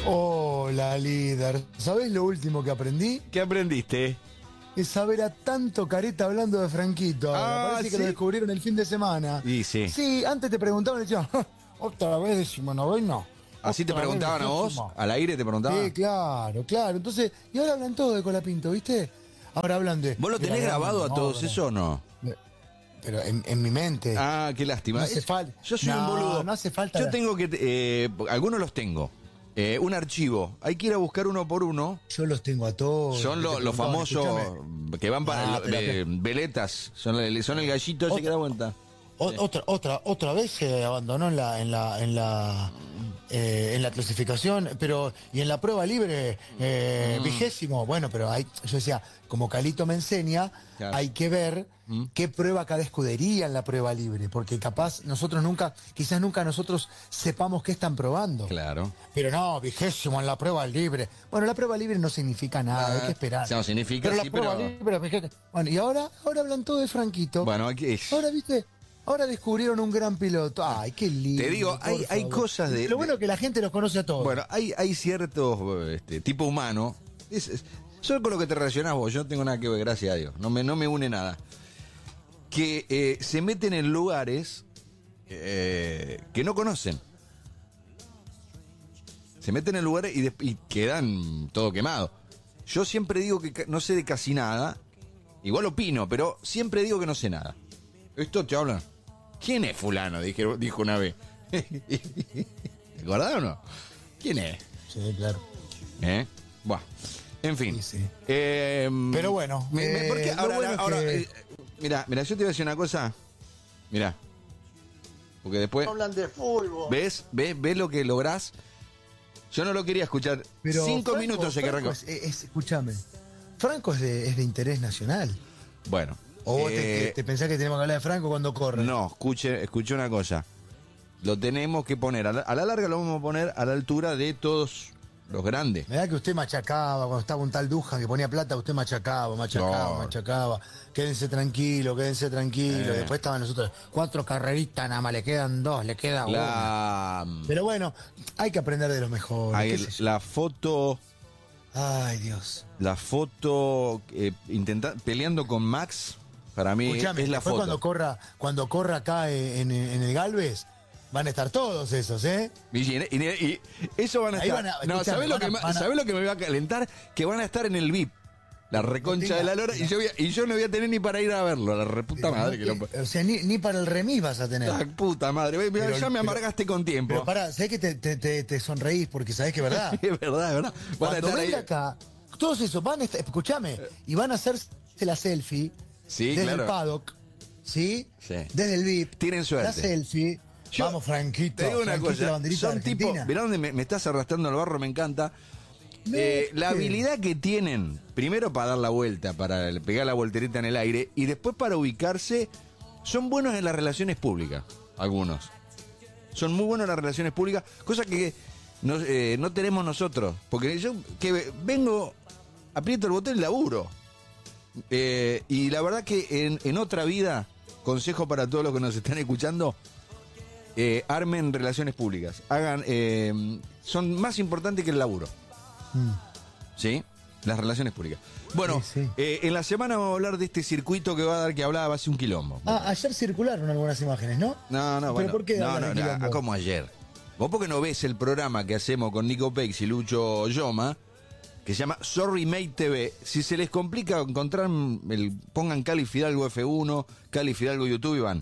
Hola, líder. ¿Sabés lo último que aprendí? ¿Qué aprendiste? Es saber a tanto careta hablando de Franquito. Ah, Parece que ¿sí? lo descubrieron el fin de semana. Y sí. Sí, antes te preguntaban y decían, otra vez decimos noveno. ¿Así te Otra vez preguntaban a vos? décimo. ¿Al aire te preguntaban? Sí, claro. Entonces, y ahora hablan todo de Colapinto, ¿viste? Ahora hablan de... ¿Vos lo de la tenés gran grabado a todos obra. eso o no? Pero en mi mente. Ah, qué lástima. No hace falta. Yo soy No, un boludo. no hace falta. Yo tengo que... algunos los tengo. Un archivo. Hay que ir a buscar uno por uno. Yo los tengo a todos. Son los Escuchame. famosos que van para Ah, pero veletas. Son el gallito ese que da vuelta. Otra vez se abandonó en la clasificación, pero y en la prueba libre 20º. Bueno, pero yo decía, como Calito me enseña, Claro. hay que ver qué prueba cada escudería en la prueba libre, porque capaz quizás nunca nosotros sepamos qué están probando. Claro. Pero no, 20º en la prueba libre. Bueno, la prueba libre no significa nada, hay que esperar. No significa, pero la sí, prueba pero... libre, 20º. Bueno, y ahora hablan todo de Franquito. Bueno, aquí... Ahora, ¿viste? Ahora descubrieron un gran piloto. Ay, qué lindo. Te digo, por hay favor. cosas de... Lo bueno es que la gente los conoce a todos. Bueno, hay ciertos tipo humano. Solo con lo que te relacionás vos, yo no tengo nada que ver, gracias a Dios. No me une nada. Que se meten en lugares que no conocen. Se meten en lugares y quedan todo quemado. Yo siempre digo que no sé de casi nada. Igual opino, pero siempre digo que no sé nada. Esto te hablan. ¿Quién es fulano? Dijo una vez. ¿Te acordás o no? ¿Quién es? Sí, claro. Buah. En fin. Sí, sí. Pero bueno, porque lo bueno es que- mira, yo te voy a decir una cosa. Mira. Porque después. Hablan de fútbol. ¿Ves lo que lográs? Yo no lo quería escuchar. Pero 5 Franco- minutos se que Franco arrancó. escúchame. Franco es de interés nacional. Bueno. ¿O vos te pensás que tenemos que hablar de Franco cuando corre? No, escuche una cosa. Lo tenemos que poner, a la larga lo vamos a poner a la altura de todos los grandes. Me da que usted machacaba cuando estaba un tal Dujan que ponía plata, usted machacaba. No. Quédense tranquilos. Después estaban nosotros, 4 carreritas nada más, le quedan 2, le queda 1. Pero bueno, hay que aprender de los mejores. Ahí qué sé yo. la foto Ay, Dios. peleando con Max, para mí Escuchame, es la después foto. cuando corra acá en el Galvez, van a estar todos esos, ¿eh? Y eso van a Ahí estar. van a- No, escuchame, ¿sabés lo que me va a calentar? Que van a estar en el VIP. La reconcha de la lora. Y yo no voy a tener ni para ir a verlo. La reputa madre. O sea, ni para el remis vas a tener. La puta madre. Ya me amargaste con tiempo. Pero pará, sabés que te sonreís porque sabés que es verdad. Es verdad. Van a Cuando estar ahí. venga acá, todos esos van a estar, escuchame, y van a hacerse la selfie Sí, desde claro. el paddock, ¿sí? Sí. Desde el VIP. Tienen suerte. La selfie. Vamos, Franquito. Te digo una Franquito, la cosa. banderita Son de tipo. Argentina. Mirá donde me estás arrastrando al barro, me encanta. No, La ¿qué? habilidad que tienen, primero para dar la vuelta, para pegar la voltereta en el aire, y después para ubicarse, son buenos en las relaciones públicas, algunos. Son muy buenos en las relaciones públicas, cosa que no tenemos nosotros. Porque yo que vengo, aprieto el botón y laburo. Y la verdad que en otra vida, consejo para todos los que nos están escuchando, armen relaciones públicas. Son más importantes que el laburo. ¿Sí? Las relaciones públicas. Bueno, Sí. en la semana vamos a hablar de este circuito que va a dar que hablaba, va a ser un quilombo. Ayer circularon algunas imágenes, ¿no? No, ¿Pero bueno. por qué No, hablan de quilombo? como ayer. Vos porque no ves el programa que hacemos con Nico Pex y Lucho Yoma, que se llama Sorry Mate TV. Si se les complica encontrar, pongan Cali Fidalgo F1, Cali Fidalgo YouTube y van.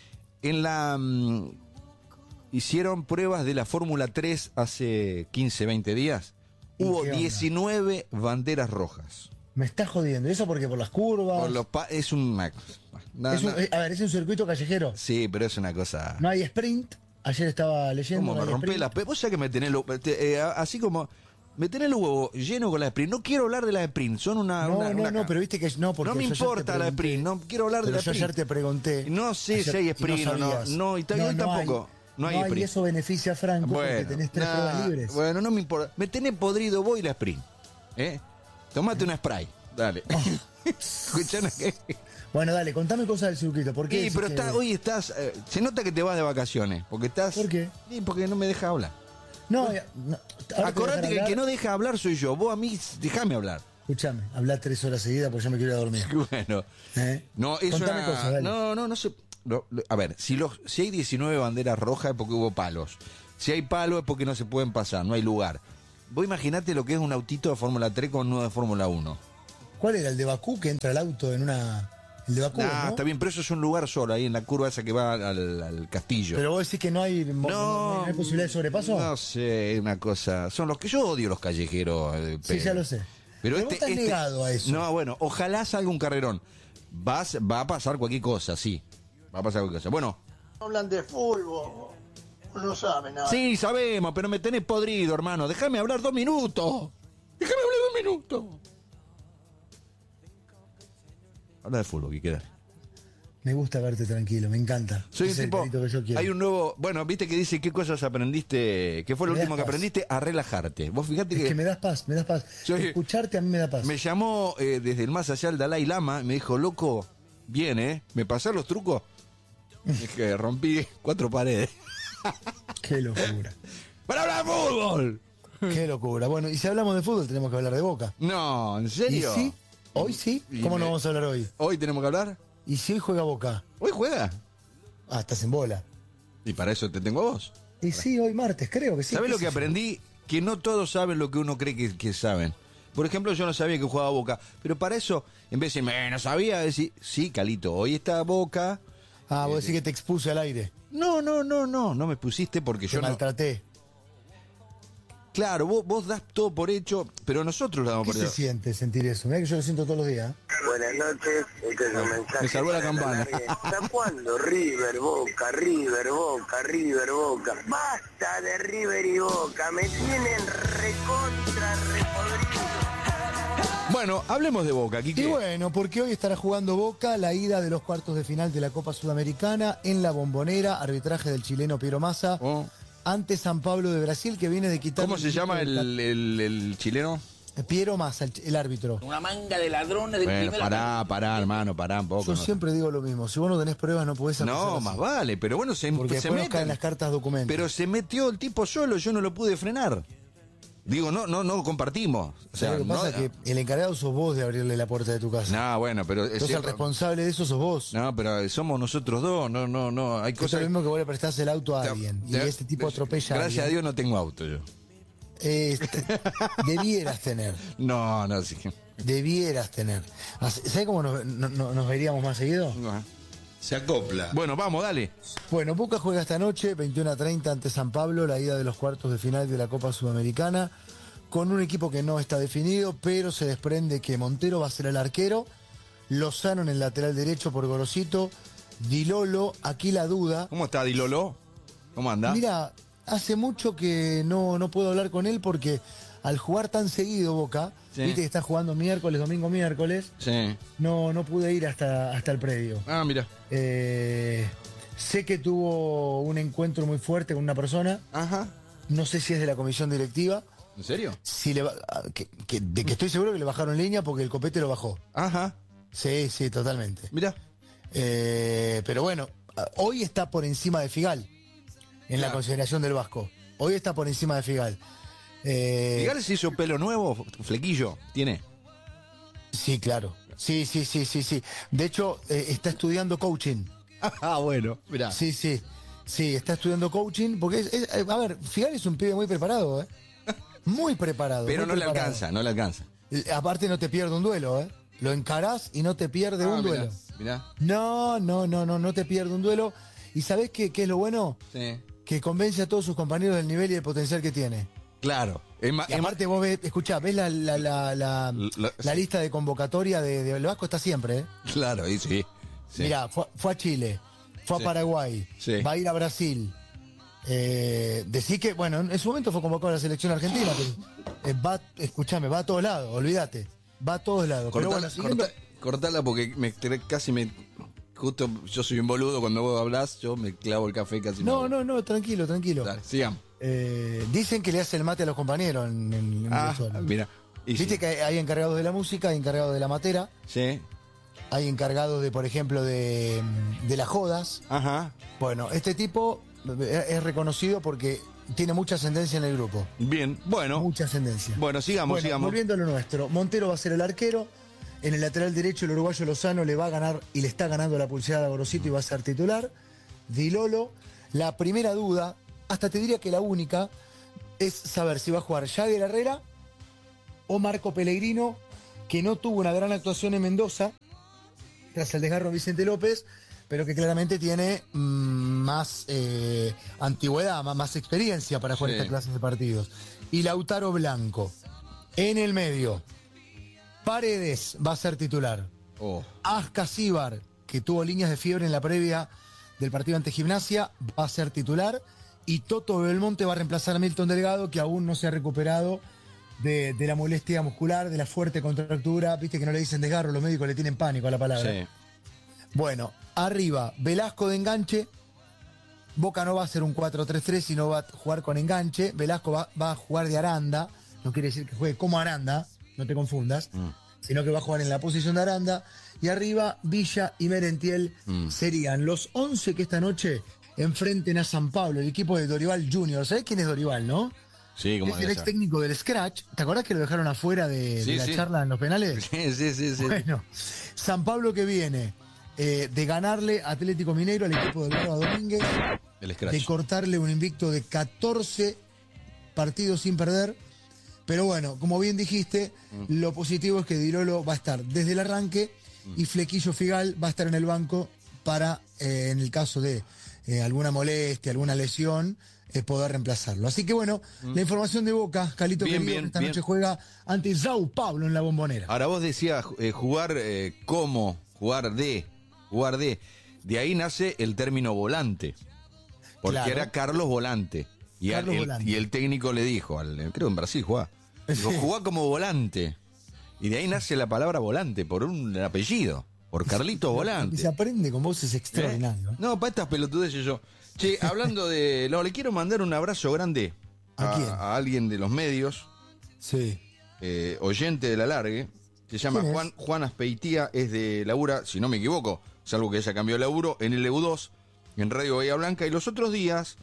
Hicieron pruebas de la Fórmula 3 hace 15, 20 días. ¿Y Hubo qué onda? 19 banderas rojas. Me está jodiendo. ¿Eso porque por las curvas? Es una... A ver, es un circuito callejero. Sí, pero es una cosa... No hay sprint. Ayer estaba leyendo. ¿Cómo no me hay rompé sprint. la... Vos sabés que me tenés... así como... Me tenés los huevos llenos con la sprint. No quiero hablar de la sprint. Son una... No, pero viste que no, porque no me yo ayer te importa la pregunté. sprint. No quiero hablar de Pero la yo sprint. ayer te pregunté. No sé Ayer- si hay y sprint o no. sabías. No, y hoy tampoco. No hay Y sprint. eso beneficia a Franco porque tenés 3 pruebas libres. Bueno, no me importa. Me tenés podrido vos y la sprint. Tomate una spray. Dale. Escuchá una que... Bueno, dale, contame cosas del circuito. ¿Por qué? Sí, decís pero que- hoy estás... se nota que te vas de vacaciones. Porque estás... ¿Por qué? Sí, porque no me deja hablar. No, acordate que el que no deja hablar soy yo. Vos a mí, déjame hablar. Escúchame, habla 3 horas seguidas porque yo me quiero ir a dormir. Bueno. No, Contame cosas, dale. No sé. A ver, si hay 19 banderas rojas es porque hubo palos. Si hay palos es porque no se pueden pasar, no hay lugar. Vos imaginate lo que es un autito de Fórmula 3 con uno de Fórmula 1. ¿Cuál era? ¿El de Bakú que entra el auto en una...? El de Bakú, ¿no? Está bien, pero eso es un lugar solo, ahí en la curva esa que va al castillo. Pero vos decís que no hay posibilidad de sobrepaso. No sé, una cosa... Son los que yo odio los callejeros. Sí, ya lo sé. Pero vos estás negado a eso. No, bueno, ojalá salga un carrerón. Va a pasar cualquier cosa, sí. Va a pasar cualquier cosa. Bueno. Hablan de fútbol. No saben nada. Sí, sabemos, pero me tenés podrido, hermano. Déjame hablar 2 minutos. Déjame hablar 2 minutos. Habla de fútbol, que queda. Me gusta verte tranquilo, me encanta. Soy un tipo. Que yo quiero. Hay un nuevo. Bueno, viste que dice qué cosas aprendiste. ¿Qué fue lo último que aprendiste? A relajarte. Vos fíjate que me das paz, me das paz. Escucharte a mí me da paz. Me llamó desde el más allá el Dalai Lama. Me dijo, loco, bien, ¿me pasás los trucos? Es que rompí 4 paredes. Qué locura. ¡Para hablar de fútbol! Qué locura. Bueno, y si hablamos de fútbol, tenemos que hablar de Boca. No, ¿en serio? ¿Y sí? ¿Hoy sí? ¿Cómo no vamos a hablar hoy? ¿Hoy tenemos que hablar? ¿Y si hoy juega Boca? ¿Hoy juega? Ah, estás en bola. Y para eso te tengo a vos. Y sí, hoy martes, creo que sí. ¿Sabés lo que aprendí? Que no todos saben lo que uno cree que saben. Por ejemplo, yo no sabía que jugaba Boca. Pero para eso, en vez de decirme, no sabía, decir, sí, Calito, hoy está Boca. Ah, vos decís que te expuse al aire. No me pusiste porque yo maltraté. Claro, vos das todo por hecho, pero nosotros lo damos por hecho. ¿Qué se siente sentir eso? Mirá que yo lo siento todos los días. Buenas noches, este es un mensaje. Me salvó la campana. ¿Hasta cuándo? River, Boca, River, Boca, River, Boca. Basta de River y Boca, me tienen recontra repodrido. Bueno, hablemos de Boca, Quique. Y bueno, porque hoy estará jugando Boca la ida de los cuartos de final de la Copa Sudamericana en La Bombonera, arbitraje del chileno Piero Massa, ante San Pablo de Brasil, que viene de quitar... ¿Cómo se llama el chileno? Piero Massa, el árbitro. Una manga de ladrones de primera... Pará, hermano, pará un poco. Yo siempre digo lo mismo, si vos no tenés pruebas no podés acusar No, así. más vale, pero bueno, porque se mete en las cartas documentos. Pero se metió el tipo solo, yo no lo pude frenar. Digo, no compartimos. O sea, lo que pasa es que el encargado sos vos de abrirle la puerta de tu casa. No, bueno, pero... Entonces el responsable de eso sos vos. No, pero somos nosotros dos, no. Hay cosas... Es lo mismo que vos le prestás el auto a alguien y este tipo atropella Gracias a Dios no tengo auto yo. Debieras tener. No, sí. Debieras tener. ¿Sabés cómo nos veríamos más seguido? Se acopla. Bueno, vamos, dale. Bueno, Boca juega esta noche, 21:30 ante San Pablo, la ida de los cuartos de final de la Copa Sudamericana, con un equipo que no está definido, pero se desprende que Montero va a ser el arquero, Lozano en el lateral derecho por Gorosito, Di Lolo, aquí la duda. ¿Cómo está Di Lolo? ¿Cómo anda? Mira, hace mucho que no puedo hablar con él porque al jugar tan seguido Boca, viste que está jugando miércoles, domingo, miércoles, no pude ir hasta el predio. Ah, mira. Sé que tuvo un encuentro muy fuerte con una persona. Ajá. No sé si es de la comisión directiva. ¿En serio? Si de que estoy seguro que le bajaron línea porque el copete lo bajó. Ajá. Sí, totalmente. Mira. Pero bueno, hoy está por encima de Figal en la consideración del Vasco. Hoy está por encima de Figal. ¿Figal se hizo pelo nuevo? ¿Flequillo? ¿Tiene? Sí, claro. Sí. De hecho, está estudiando coaching. Ah, bueno, mirá. Sí, está estudiando coaching porque a ver, Figal es un pibe muy preparado, ¿eh? Muy preparado. Pero muy no le alcanza. Aparte no te pierde un duelo, ¿eh? Lo encarás y no te pierde un duelo. Mirá. No te pierde un duelo. ¿Y sabés qué es lo bueno? Sí. Que convence a todos sus compañeros del nivel y del potencial que tiene. Claro. Aparte vos ves la lista de convocatoria del Vasco está siempre, ¿eh? Claro, y sí. Mirá, fue a Chile, fue a Paraguay, va a ir a Brasil. Decí que, bueno, en su momento fue convocado a la selección argentina, pero va a todos lados, olvídate. Va a todos lados. Cortala porque justo yo soy un boludo, cuando vos hablás, yo me clavo el café casi. No, tranquilo. Dale, sigamos. Dicen que le hace el mate a los compañeros en mira. Viste que hay encargados de la música, hay encargados de la matera. Sí. Hay encargados de, por ejemplo, de las jodas. Ajá. Bueno, este tipo es reconocido porque tiene mucha ascendencia en el grupo. Bien, bueno. Mucha ascendencia. Bueno, sigamos. Volviendo a lo nuestro. Montero va a ser el arquero. En el lateral derecho el uruguayo Lozano le va a ganar y le está ganando la pulseada a Gorosito y va a ser titular. Di Lolo. La primera duda, hasta te diría que la única, es saber si va a jugar Jagger Herrera o Marco Pellegrino, que no tuvo una gran actuación en Mendoza tras el desgarro de Vicente López, pero que claramente tiene más antigüedad, más experiencia para jugar esta clase de partidos. Y Lautaro Blanco. En el medio, Paredes va a ser titular. Ascasíbar, que tuvo líneas de fiebre en la previa del partido ante Gimnasia, va a ser titular. Y Toto Belmonte va a reemplazar a Milton Delgado, que aún no se ha recuperado de la molestia muscular, de la fuerte contractura. Viste que no le dicen desgarro, los médicos le tienen pánico a la palabra. Sí. Bueno, arriba, Velasco de enganche. Boca no va a ser un 4-3-3, sino va a jugar con enganche. Velasco va a jugar de Aranda. No quiere decir que juegue como Aranda, no te confundas. Sino que va a jugar en la posición de Aranda. Y arriba, Villa y Merentiel serían los 11 que esta noche enfrenten a San Pablo, el equipo de Dorival Junior. ¿Sabés quién es Dorival, no? Sí, como es el ex técnico del Scratch. ¿Te acordás que lo dejaron afuera de la charla en los penales? Sí. Bueno, San Pablo que viene de ganarle a Atlético Mineiro al equipo de Eduardo Domínguez, de cortarle un invicto de 14 partidos sin perder. Pero bueno, como bien dijiste, lo positivo es que Di Lolo va a estar desde el arranque y Flequillo Figal va a estar en el banco para, en el caso de alguna molestia, alguna lesión, poder reemplazarlo. Así que bueno, la información de Boca, Calito querido, que esta noche juega ante Sao Paulo en la Bombonera. Ahora vos decías jugar jugar de. De ahí nace el término volante. Porque era Carlos Volante. Y el técnico le dijo, creo en Brasil jugá, dijo, jugá como volante. Y de ahí nace la palabra volante, por un apellido, por Carlito Volante. Se aprende con vos, es extraordinario. No, para estas pelotudeces yo. Che, hablando de... No, le quiero mandar un abrazo grande a alguien de los medios. Sí. Oyente de la Largue. Se llama Juan Aspeitía, es de labura, si no me equivoco, salvo que ella cambió de laburo, en el EU2, en Radio Bahía Blanca. Y los otros días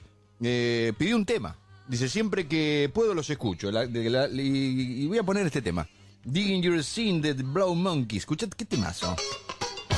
pidió un tema. Dice, siempre que puedo los escucho. Y voy a poner este tema. Digging Your Scene de The Blow Monkey. Escuchad qué temazo.